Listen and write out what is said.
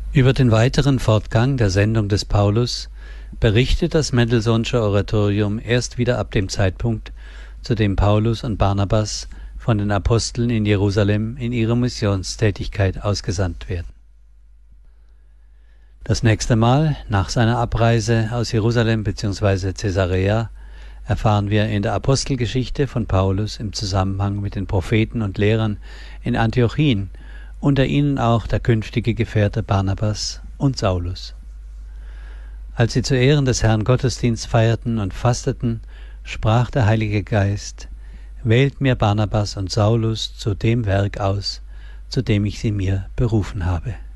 Über den weiteren Fortgang der Sendung des Paulus berichtet das Mendelssohnsche Oratorium erst wieder ab dem Zeitpunkt, zu dem Paulus und Barnabas von den Aposteln in Jerusalem in ihre Missionstätigkeit ausgesandt werden. Das nächste Mal nach seiner Abreise aus Jerusalem bzw. Caesarea erfahren wir in der Apostelgeschichte von Paulus im Zusammenhang mit den Propheten und Lehrern in Antiochien, unter ihnen auch der künftige Gefährte Barnabas und Saulus. Als sie zu Ehren des Herrn Gottesdienst feierten und fasteten, sprach der Heilige Geist: Wählt mir Barnabas und Saulus zu dem Werk aus, zu dem ich sie mir berufen habe.